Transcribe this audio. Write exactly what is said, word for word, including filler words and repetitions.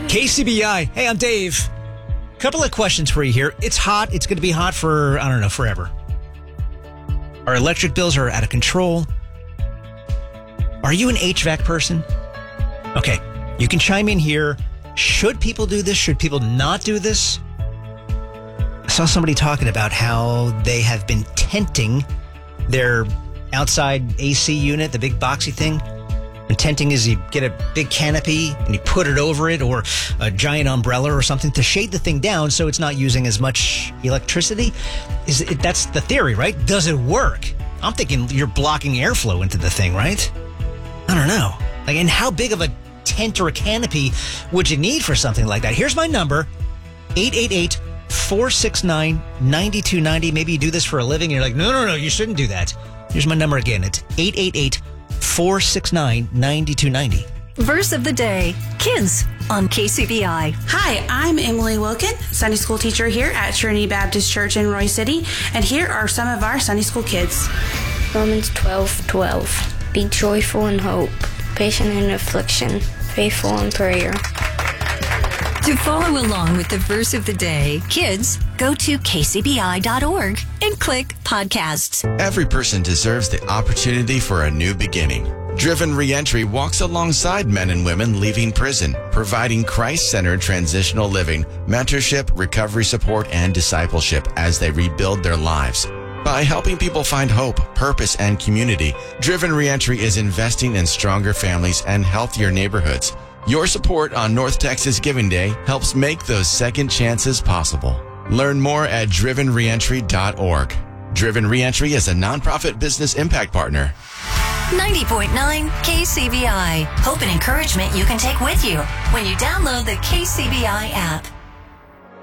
K C B I. Hey, I'm Dave. Couple of questions for you here. It's hot. It's going to be hot for, I don't know, forever. Our electric bills are out of control. Are you an H V A C person? Okay, you can chime in here. Should people do this? Should people not do this? I saw somebody talking about how they have been tenting their outside A C unit, the big boxy thing. And tenting is you get a big canopy and you put it over it, or a giant umbrella or something to shade the thing down so it's not using as much electricity. Is it, that's the theory, right? Does it work? I'm thinking you're blocking airflow into the thing, right? I don't know. Like, and how big of a tent or a canopy would you need for something like that? Here's my number, eight eight eight, four six nine, nine two nine zero. Maybe you do this for a living and you're like, no, no, no, you shouldn't do that. Here's my number again. It's eight eight eight, four six nine, nine two nine zero. Verse of the day, kids on K C B I. Hi, I'm Emily Wilkin, Sunday school teacher here at Trinity Baptist Church in Roy City, and here are some of our Sunday school kids. Romans twelve twelve. Be joyful in hope, patient in affliction, faithful in prayer. To follow along with the verse of the day, kids, go to k c b i dot org and click podcasts. Every person deserves the opportunity for a new beginning. Driven Reentry walks alongside men and women leaving prison, providing Christ-centered transitional living, mentorship, recovery support, and discipleship as they rebuild their lives. By helping people find hope, purpose, and community, Driven Reentry is investing in stronger families and healthier neighborhoods. Your support on North Texas Giving Day helps make those second chances possible. Learn more at driven reentry dot org. Driven Reentry is a nonprofit business impact partner. ninety point nine K C B I. Hope and encouragement you can take with you when you download the K C B I app.